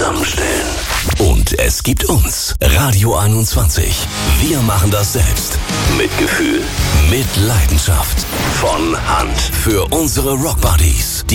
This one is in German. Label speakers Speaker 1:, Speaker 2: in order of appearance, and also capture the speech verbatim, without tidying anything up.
Speaker 1: zusammenstellen. Und es gibt uns, Radio einundzwanzig. Wir machen das selbst. Mit Gefühl, mit Leidenschaft. Von Hand. Für unsere Rockbuddies.